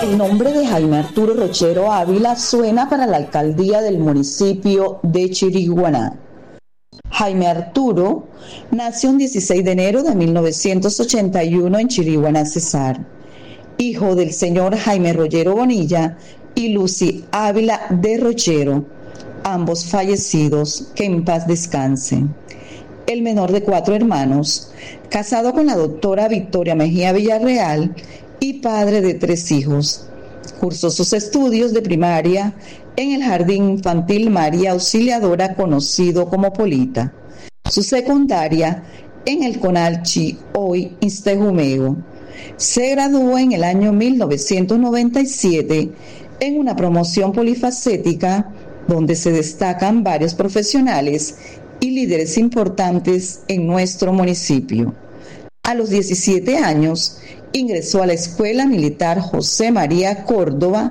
El nombre de Jaime Arturo Rochero Ávila suena para la alcaldía del municipio de Chiriguaná. Jaime Arturo nació el 16 de enero de 1981 en Chiriguaná, Cesar, hijo del señor Jaime Rochero Bonilla y Lucy Ávila de Rochero, ambos fallecidos, que en paz descansen. El menor de 4 hermanos, casado con la doctora Victoria Mejía Villarreal y padre de 3 hijos. Cursó sus estudios de primaria en el Jardín Infantil María Auxiliadora, conocido como Polita. Su secundaria en el Conalchi, hoy Instejumego. Se graduó en el año 1997 en una promoción polifacética donde se destacan varios profesionales y líderes importantes en nuestro municipio. A los 17 años ingresó a la Escuela Militar José María Córdoba